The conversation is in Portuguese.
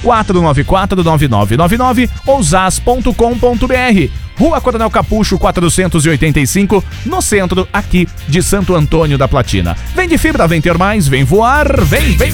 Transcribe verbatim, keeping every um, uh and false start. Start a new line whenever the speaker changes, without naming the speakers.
quatro nove quatro, nove nove nove nove ou zaz ponto com ponto br. Rua Coronel Capucho, quatrocentos e oitenta e cinco, no centro aqui de Santo Antônio da Platina. Vem de fibra, vem ter mais, vem voar, vem, vem,